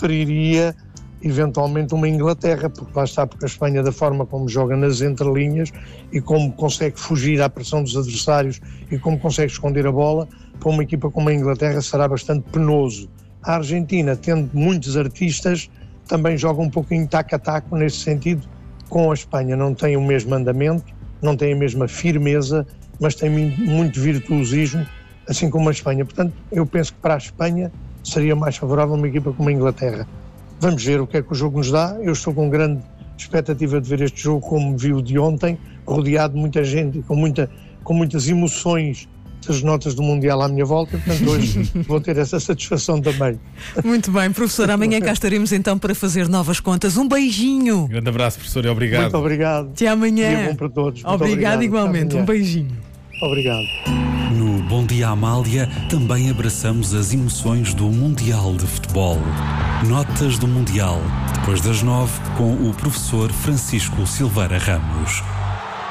preferiria eventualmente uma Inglaterra, porque lá está, porque a Espanha, da forma como joga nas entrelinhas e como consegue fugir à pressão dos adversários e como consegue esconder a bola, para uma equipa como a Inglaterra será bastante penoso. A Argentina, tendo muitos artistas, também joga um pouquinho taco a taco nesse sentido com a Espanha. Não tem o mesmo andamento, não tem a mesma firmeza, mas tem muito virtuosismo, assim como a Espanha. Portanto, eu penso que para a Espanha seria mais favorável uma equipa como a Inglaterra. Vamos ver o que é que o jogo nos dá. Eu estou com grande expectativa de ver este jogo, como vi o de ontem, rodeado de muita gente e com muitas emoções das notas do Mundial à minha volta. Portanto, hoje vou ter essa satisfação também. Muito bem, professor. Amanhã cá estaremos então para fazer novas contas. Um beijinho. Grande abraço, professor, e obrigado. Muito obrigado. Até amanhã. Dia bom para todos. Muito obrigado igualmente. Um beijinho. Obrigado. No Bom Dia Amália também abraçamos as emoções do Mundial de Futebol. Notas do Mundial, depois das 9, com o professor Francisco Silveira Ramos.